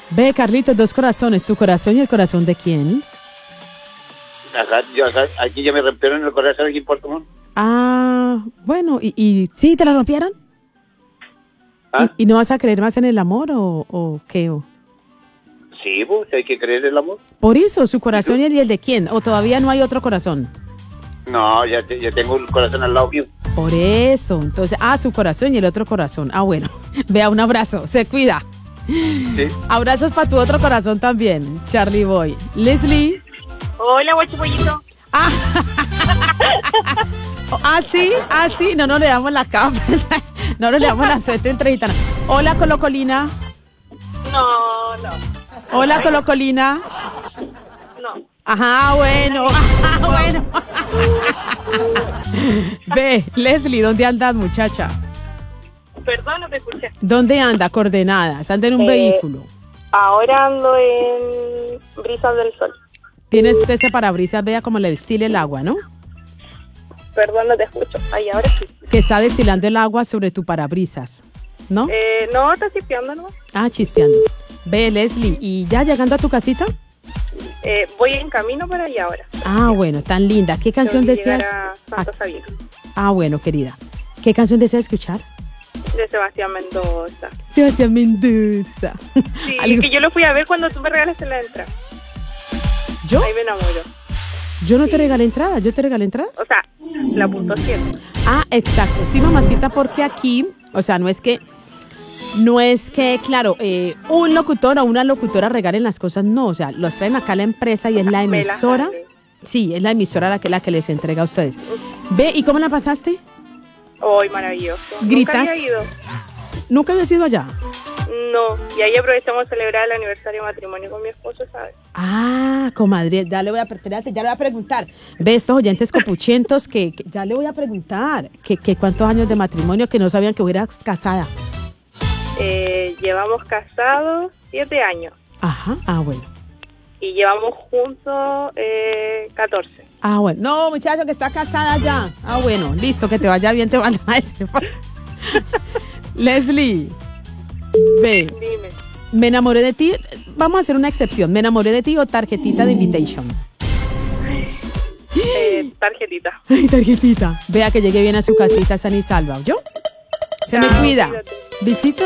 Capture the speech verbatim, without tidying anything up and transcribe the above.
Ve, Carlitos, dos corazones. ¿Tu corazón y el corazón de quién? Acá, yo, acá, aquí ya me rompieron el corazón aquí en Puerto Montt. Ah, bueno, ¿y, y sí te la rompieron? ¿Ah? ¿Y, y no vas a creer más en el amor o, o qué? O? Sí, pues hay que creer en el amor. Por eso, su corazón y el, y el de quién. ¿O todavía no hay otro corazón? No, ya, te- ya tengo el corazón al lado mío. Por eso, entonces, ah, su corazón y el otro corazón. Ah, bueno, vea, un abrazo, se cuida. Sí. Abrazos para tu otro corazón también, Charlie Boy. Leslie. Hola, guachipollito. Ah, ah, sí, ah, sí, no, no le damos la capa, no le damos la suerte entre gitanas. Hola, Colocolina. No, no, Hola, Colocolina. no. Ajá, bueno, ajá, bueno. Ve, Leslie, ¿dónde andas, muchacha? Perdón, no te escuché. ¿Dónde anda? Coordenadas, anda en un Eh, vehículo. Ahora ando en Brisas del Sol. Tienes ese parabrisas, vea cómo le destila el agua, ¿no? Perdón, no te escucho. Ay, ahora sí. Que está destilando el agua sobre tu parabrisas, ¿no? Eh, no, está chispeando, ¿no? Ah, chispeando. Ve, Leslie, ¿y ya llegando a tu casita? Eh, voy en camino para allá ahora. Ah, bueno, tan linda. ¿Qué canción Tengo que llegar deseas? a Ah, Santa Sabina, ah, bueno, querida. ¿Qué canción deseas escuchar? de Sebastián Mendoza. Sebastián Mendoza. Sí, Algo- que yo lo fui a ver cuando tú me regalaste la entrada. ¿Yo? Ahí me enamoró. Yo no te Sí. regalé entrada, ¿yo te regalé entrada? O sea, la punto siete. Ah, exacto. Sí, mamacita, porque aquí, o sea, no es que, no es que, claro, eh, un locutor o una locutora regalen las cosas, no, o sea, los traen acá a la empresa y es la Me la emisora. jalé. Sí, es la emisora la que, la que les entrega a ustedes. Ve, ¿y cómo la pasaste? Hoy maravilloso. ¿Gritas? Nunca había ido. ¿Nunca habías ido allá? No, y ahí aprovechamos de celebrar el aniversario de matrimonio con mi esposo, ¿sabes? Ah, comadre, ya le voy a, espérate, ya le voy a preguntar. Ve, estos oyentes copuchentos que, que ya le voy a preguntar que, que cuántos años de matrimonio que no sabían que hubieras casada. Eh, llevamos casados siete años Ajá, ah, bueno. y llevamos juntos eh, catorce. Ah, bueno. No, muchacho, que está casada ya. Ah, bueno, listo, que te vaya bien, te van a decir. Leslie, ve, Dime. me enamoré de ti. Vamos a hacer una excepción. Me enamoré de ti o tarjetita de invitation. Eh, tarjetita. Ay, tarjetita. Vea que llegue bien a su casita, sana y salva. ¿Yo? Se me Chao, cuida. cuídate. Besitos.